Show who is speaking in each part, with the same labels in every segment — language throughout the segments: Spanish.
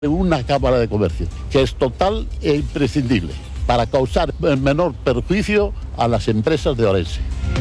Speaker 1: Una Cámara de Comercio que es total e imprescindible para causar el menor perjuicio a las empresas de Orense.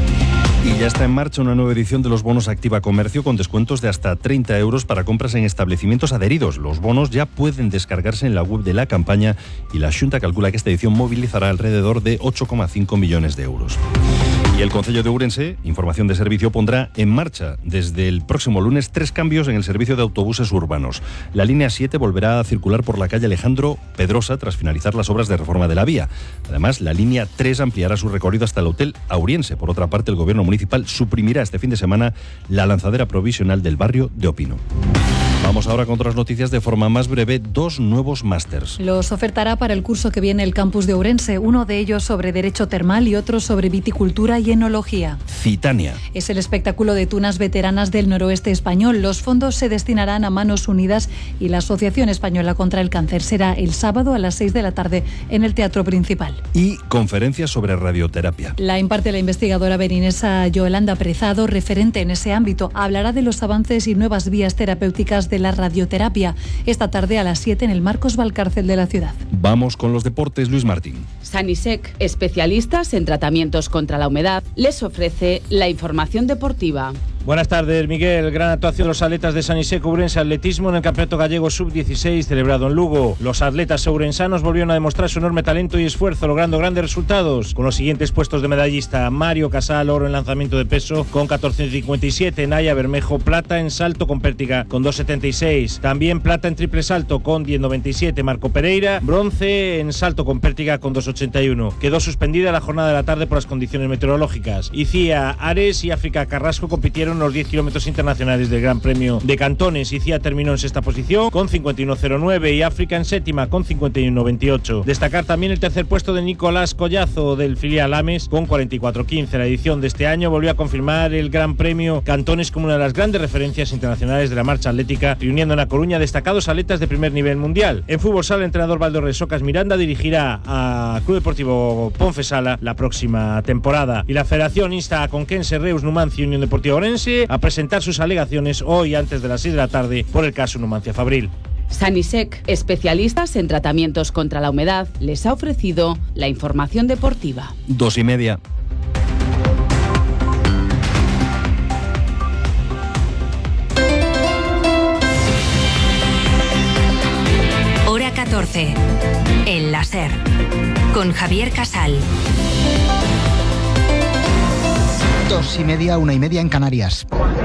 Speaker 2: Y ya está en marcha una nueva edición de los bonos Activa Comercio con descuentos de hasta 30 euros para compras en establecimientos adheridos. Los bonos ya pueden descargarse en la web de la campaña y la Xunta calcula que esta edición movilizará alrededor de 8,5 millones de euros. Y el Concello de Ourense, información de servicio, pondrá en marcha desde el próximo lunes 3 cambios en el servicio de autobuses urbanos. La línea 7 volverá a circular por la calle Alejandro Pedrosa tras finalizar las obras de reforma de la vía. Además, la línea 3 ampliará su recorrido hasta el Hotel Auriense. Por otra parte, el Gobierno municipal suprimirá este fin de semana la lanzadera provisional del barrio de Opino. Vamos ahora con otras noticias de forma más breve. 2 nuevos másters.
Speaker 3: Los ofertará para el curso que viene el campus de Ourense, uno de ellos sobre Derecho Termal y otro sobre Viticultura y Enología.
Speaker 2: Citania.
Speaker 3: Es el espectáculo de tunas veteranas del noroeste español. Los fondos se destinarán a Manos Unidas y la Asociación Española contra el Cáncer. Será el sábado a las 6 de la tarde en el Teatro Principal.
Speaker 2: Y conferencias sobre radioterapia.
Speaker 3: La imparte la investigadora berinesa Yolanda Prezado, referente en ese ámbito. Hablará de los avances y nuevas vías terapéuticas de la radioterapia. Esta tarde a las 7 en el Marcos Valcárcel de la ciudad.
Speaker 2: Vamos con los deportes, Luis Martín.
Speaker 4: Sanisec, especialistas en tratamientos contra la humedad, les ofrece la información deportiva.
Speaker 5: Buenas tardes, Miguel. Gran actuación de los atletas de Sanisec Ourense Atletismo en el Campeonato Gallego Sub-16 celebrado en Lugo. Los atletas ourensanos volvieron a demostrar su enorme talento y esfuerzo, logrando grandes resultados con los siguientes puestos de medallista: Mario Casal, oro en lanzamiento de peso con 14,57, Naya Bermejo, plata en salto con pértiga con 2,76, también plata en triple salto con 10,97, Marco Pereira, bronce en salto con pértiga con 2,81. Quedó suspendida la jornada de la tarde por las condiciones meteorológicas. Icía Ares y África Carrasco compitieron los 10 kilómetros internacionales del Gran Premio de Cantones. Icía terminó en sexta posición con 51,09 y África en séptima con 51,28. Destacar también el tercer puesto de Nicolás Collazo del filial Ames con 44,15. La edición de este año volvió a confirmar el Gran Premio Cantones como una de las grandes referencias internacionales de la marcha atlética, reuniendo en A Coruña destacados atletas de primer nivel mundial. En fútbol sala, el entrenador Baldo Resocas Miranda dirigirá a Club Deportivo Ponfesala la próxima temporada. Y la Federación insta a Conquense, Reus, Numancia y Unión Deportiva Ourense a presentar sus alegaciones hoy antes de las 6 de la tarde por el caso Numancia Fabril.
Speaker 4: Sanisec, especialistas en tratamientos contra la humedad, les ha ofrecido la información deportiva.
Speaker 2: 2:30.
Speaker 6: Hora 14. El láser. Con Javier Casal.
Speaker 7: 2:30, 1:30 en Canarias.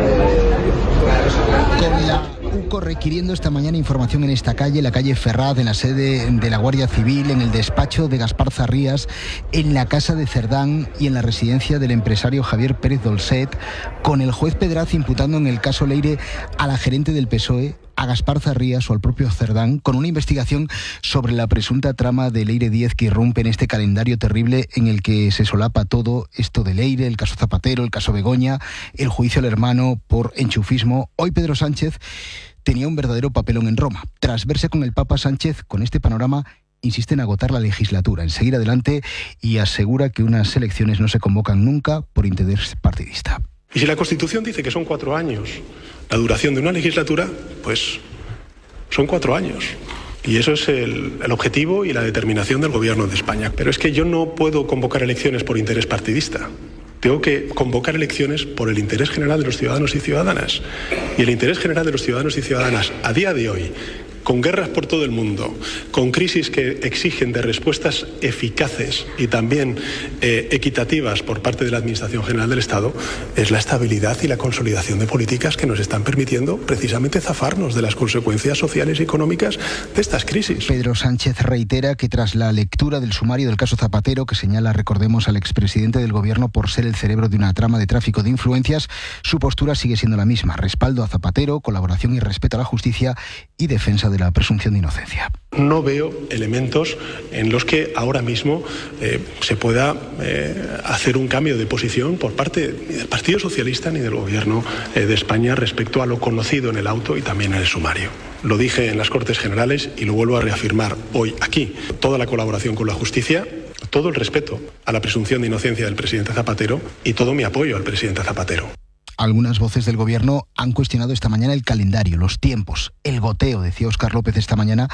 Speaker 7: Con la UCO requiriendo esta mañana información en esta calle, la calle Ferraz, en la sede de la Guardia Civil, en el despacho de Gaspar Zarrías, en la casa de Cerdán y en la residencia del empresario Javier Pérez Dolcet, con el juez Pedraz imputando en el caso Leire a la gerente del PSOE, a Gaspar Zarrías o al propio Cerdán, con una investigación sobre la presunta trama de Leire Díez que irrumpe en este calendario terrible en el que se solapa todo esto de Leire, el caso Zapatero, el caso Begoña, el juicio al hermano por enchufismo. Hoy Pedro Sánchez tenía un verdadero papelón en Roma. Tras verse con el Papa, Sánchez, con este panorama, insiste en agotar la legislatura, en seguir adelante, y asegura que unas elecciones no se convocan nunca por interés partidista.
Speaker 8: Y si la Constitución dice que son 4 años la duración de una legislatura, pues son 4 años. Y eso es el objetivo y la determinación del Gobierno de España. Pero es que yo no puedo convocar elecciones por interés partidista. Tengo que convocar elecciones por el interés general de los ciudadanos y ciudadanas. Y el interés general de los ciudadanos y ciudadanas a día de hoy, con guerras por todo el mundo, con crisis que exigen de respuestas eficaces y también equitativas por parte de la Administración General del Estado, es la estabilidad y la consolidación de políticas que nos están permitiendo precisamente zafarnos de las consecuencias sociales y económicas de estas crisis.
Speaker 7: Pedro Sánchez reitera que tras la lectura del sumario del caso Zapatero, que señala, recordemos, al expresidente del Gobierno por ser el cerebro de una trama de tráfico de influencias, su postura sigue siendo la misma: respaldo a Zapatero, colaboración y respeto a la justicia y defensa de la presunción de inocencia.
Speaker 8: No veo elementos en los que ahora mismo se pueda hacer un cambio de posición por parte ni del Partido Socialista ni del Gobierno de España respecto a lo conocido en el auto y también en el sumario. Lo dije en las Cortes Generales y lo vuelvo a reafirmar hoy aquí. Toda la colaboración con la justicia, todo el respeto a la presunción de inocencia del presidente Zapatero y todo mi apoyo al presidente Zapatero.
Speaker 7: Algunas voces del Gobierno han cuestionado esta mañana el calendario, los tiempos, el goteo, decía Óscar López esta mañana,